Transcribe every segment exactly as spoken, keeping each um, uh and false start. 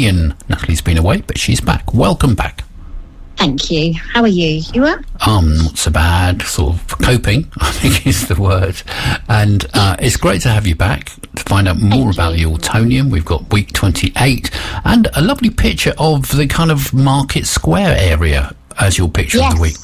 Natalie, and Natalie's been away, but she's back. Welcome back. Thank you. How are you? You well? Um, not so bad, sort of coping, I think is the word. And uh, it's great to have you back to find out more Thank about you. the Autonium. We've got week twenty-eight and a lovely picture of the kind of Market Square area as your picture Yes. of the week.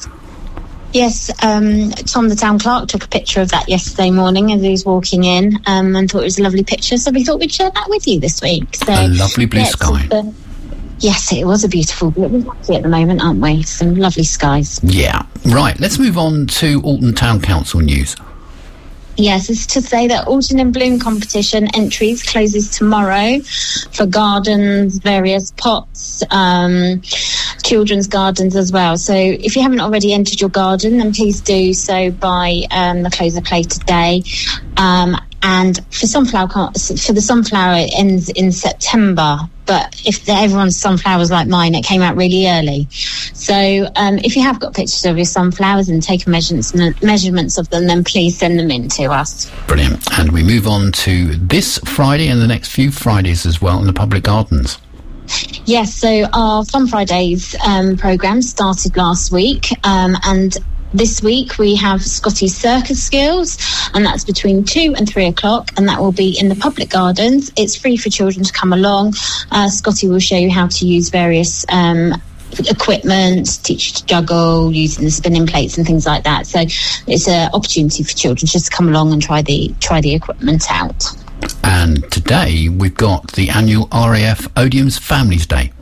Yes, um, Tom the town clerk took a picture of that yesterday morning as he was walking in um, and thought it was a lovely picture, so we thought we'd share that with you this week. So, A lovely blue yes, sky. the- yes, it was a beautiful, we're lucky at the moment, aren't we? Some lovely skies. Yeah. Right, let's move on to Alton Town Council news. Yes, it's to say that Autumn in Bloom competition entries closes tomorrow for gardens, various pots, um, children's gardens as well. So if you haven't already entered your garden, then please do so by um, the close of play today. Um, and for sunflower, for the sunflower, it ends in September. But if everyone's sunflowers like mine, it came out really early. So um, if you have got pictures of your sunflowers and taken measurements, measurements of them, then please send them in to us. Brilliant. And we move on to this Friday and the next few Fridays as well in the public gardens. Yes, so our Fun Fridays um, programme started last week, um, and this week we have Scotty's Circus Skills, and that's between two and three o'clock, and that will be in the public gardens. It's free for children to come along. Uh, Scotty will show you how to use various um, equipment, teach you to juggle, using the spinning plates and things like that. So it's an opportunity for children just to come along and try the try the equipment out. And today we've got the annual R A F Odium's Families Day.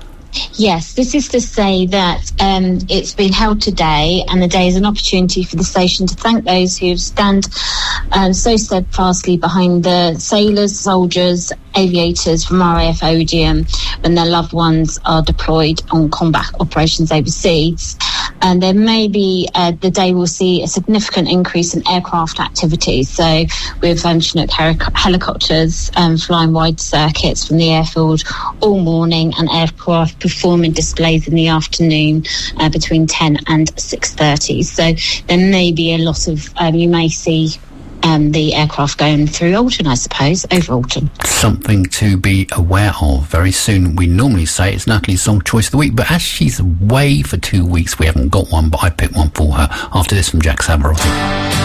Yes, this is to say that um, it's been held today, and the day is an opportunity for the station to thank those who stand um, so steadfastly behind the sailors, soldiers, aviators from R A F Odium when their loved ones are deployed on combat operations overseas. And there may be, uh, the day will see a significant increase in aircraft activity. So with um, Chinook helic- helicopters um, flying wide circuits from the airfield all morning, and aircraft performing displays in the afternoon uh, between ten and six thirty. So there may be a lot of, um, you may see um, the aircraft going through Alton, I suppose, over Alton. Something to be aware of very soon. We normally say it's Natalie's Song Choice of the Week, but as she's away for two weeks, we haven't got one, but I picked one for her after this from Jack Savarotti.